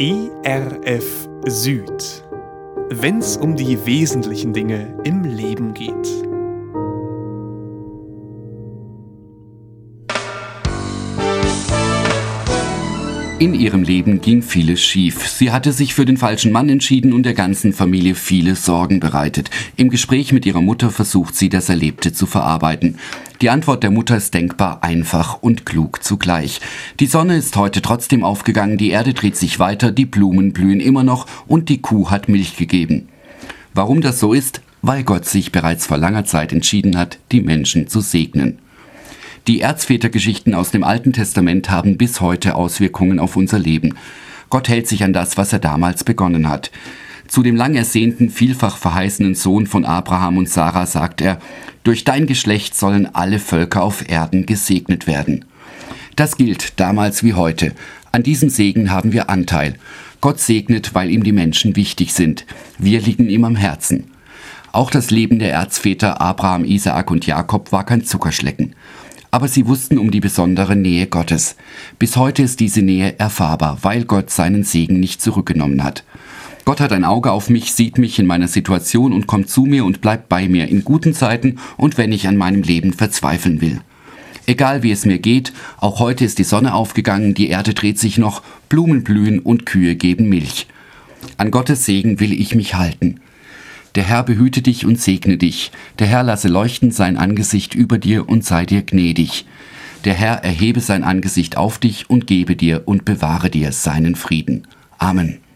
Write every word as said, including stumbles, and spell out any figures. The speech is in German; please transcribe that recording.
E R F Süd, wenn's um die wesentlichen Dinge im Leben geht. In ihrem Leben ging vieles schief. Sie hatte sich für den falschen Mann entschieden und der ganzen Familie viele Sorgen bereitet. Im Gespräch mit ihrer Mutter versucht sie, das Erlebte zu verarbeiten. Die Antwort der Mutter ist denkbar einfach und klug zugleich. Die Sonne ist heute trotzdem aufgegangen, die Erde dreht sich weiter, die Blumen blühen immer noch und die Kuh hat Milch gegeben. Warum das so ist? Weil Gott sich bereits vor langer Zeit entschieden hat, die Menschen zu segnen. Die Erzvätergeschichten aus dem Alten Testament haben bis heute Auswirkungen auf unser Leben. Gott hält sich an das, was er damals begonnen hat. Zu dem lang ersehnten, vielfach verheißenen Sohn von Abraham und Sarah sagt er: Durch dein Geschlecht sollen alle Völker auf Erden gesegnet werden. Das gilt damals wie heute. An diesem Segen haben wir Anteil. Gott segnet, weil ihm die Menschen wichtig sind. Wir liegen ihm am Herzen. Auch das Leben der Erzväter Abraham, Isaak und Jakob war kein Zuckerschlecken. Aber sie wussten um die besondere Nähe Gottes. Bis heute ist diese Nähe erfahrbar, weil Gott seinen Segen nicht zurückgenommen hat. Gott hat ein Auge auf mich, sieht mich in meiner Situation und kommt zu mir und bleibt bei mir in guten Zeiten und wenn ich an meinem Leben verzweifeln will. Egal wie es mir geht, auch heute ist die Sonne aufgegangen, die Erde dreht sich noch, Blumen blühen und Kühe geben Milch. An Gottes Segen will ich mich halten. Der Herr behüte dich und segne dich. Der Herr lasse leuchten sein Angesicht über dir und sei dir gnädig. Der Herr erhebe sein Angesicht auf dich und gebe dir und bewahre dir seinen Frieden. Amen.